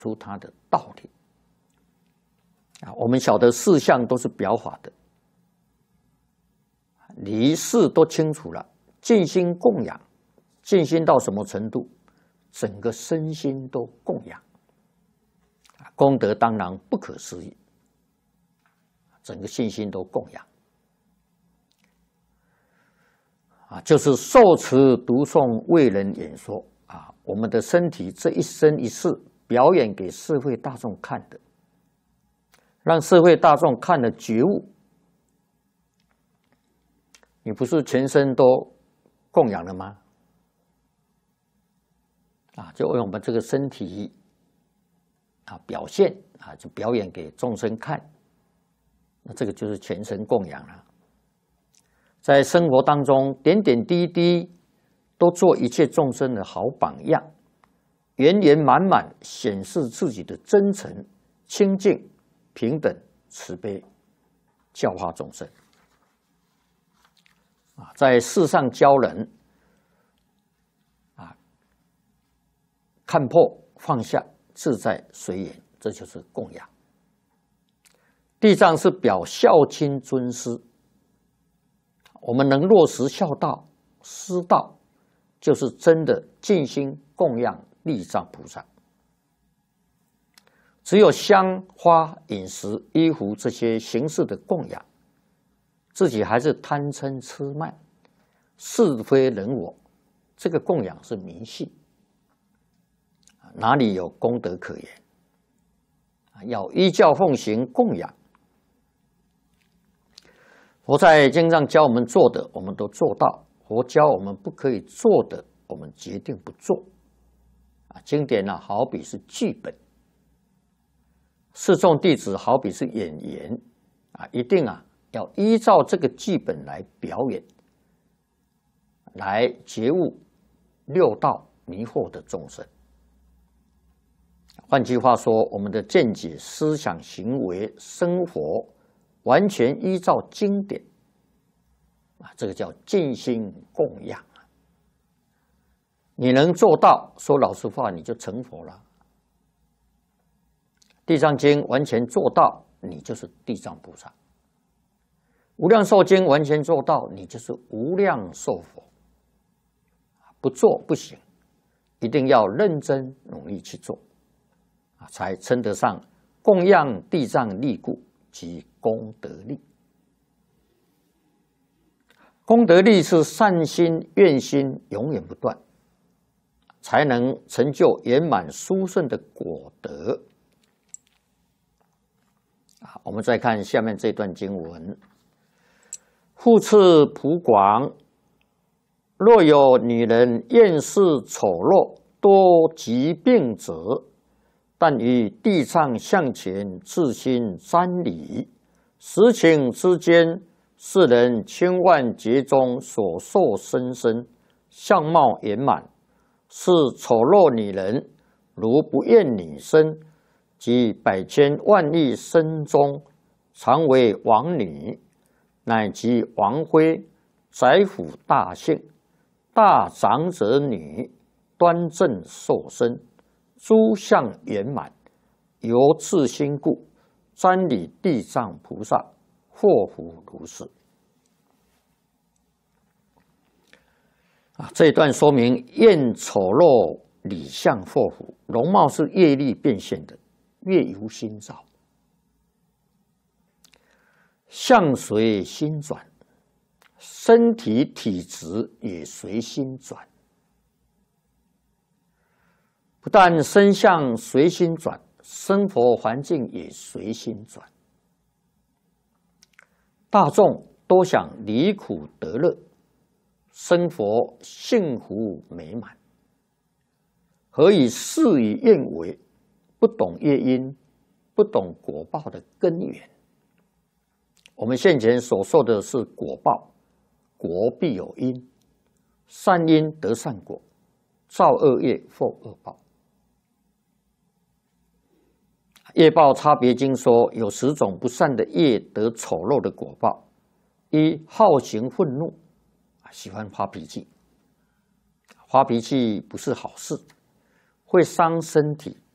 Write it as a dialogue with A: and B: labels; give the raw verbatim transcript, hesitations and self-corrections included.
A: 出它的道理啊。我们晓得四项都是表法的，离事都清楚了，尽心供养，尽心到什么程度？整个身心都供养，功德当然不可思议，整个信心都供养啊，就是受持读诵为人演说啊，我们的身体这一生一世表演给社会大众看的，让社会大众看了觉悟。你不是全身都供养了吗？啊，就用我们这个身体啊表现啊，就表演给众生看，那这个就是全身供养了。在生活当中，点点滴滴都做一切众生的好榜样，圆圆满满显示自己的真诚、清净、平等、慈悲，教化众生。啊，在世上教人。看破放下，自在随缘，这就是供养。地藏是表孝亲尊师，我们能落实孝道、师道，就是真的尽心供养地藏菩萨。只有香花、饮食、衣服这些形式的供养，自己还是贪嗔痴慢、是非人我，这个供养是迷信。哪里有功德可言？要依教奉行供养。佛在经上教我们做的，我们都做到；佛教我们不可以做的，我们决定不做。啊，经典呢、啊，好比是剧本；示众弟子好比是演员，啊，一定啊要依照这个剧本来表演，来觉悟六道迷惑的众生。换句话说，我们的见解、思想、行为、生活，完全依照经典啊，这个叫尽心供养。你能做到，说老实话，你就成佛了。地藏经完全做到，你就是地藏菩萨；无量寿经完全做到，你就是无量寿佛。不做不行，一定要认真努力去做。才称得上供养地藏力故及功德力。功德力是善心、愿心永远不断，才能成就圆满殊胜的果德。啊，我们再看下面这段经文：复次普广，若有女人厌世丑陋、多疾病者，但于地藏像前自心瞻礼，时请之间，世人千万劫中所受生身，相貌圆满，是丑陋女人，如不厌女身，及百千万亿身中，常为王女，乃及王妃、宰府大姓、大长者女，端正受身，诸相圆满，由自心故，瞻礼地藏菩萨，祸福如是。啊，这一段说明厌丑陋理相祸福，容貌是业力变现的，业由心造，相随心转，身体体质也随心转。不但身相随心转，生活环境也随心转。大众都想离苦得乐，生活幸福美满，何以事与愿违？不懂业因，不懂果报的根源。我们现前所受的是果报，果必有因，善因得善果，造恶业受恶报。业报差别经说，有十种不善的业得丑陋的果报：一、好行愤怒，喜欢发脾气。发脾气不是好事，会伤身体，